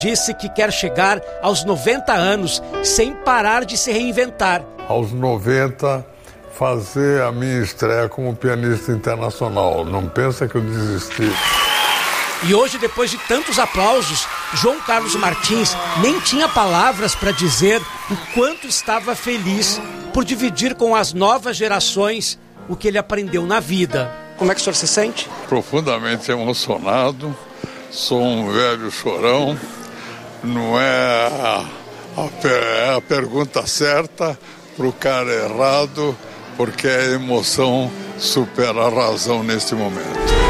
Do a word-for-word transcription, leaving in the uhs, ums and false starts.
Disse que quer chegar aos noventa anos sem parar de se reinventar. Aos noventa, fazer a minha estreia como pianista internacional. Não pensa que eu desisti. E hoje, depois de tantos aplausos, João Carlos Martins nem tinha palavras para dizer o quanto estava feliz por dividir com as novas gerações o que ele aprendeu na vida. Como é que o senhor se sente? Profundamente emocionado, sou um velho chorão, não é a, a, é a pergunta certa para o cara errado, porque a emoção supera a razão neste momento.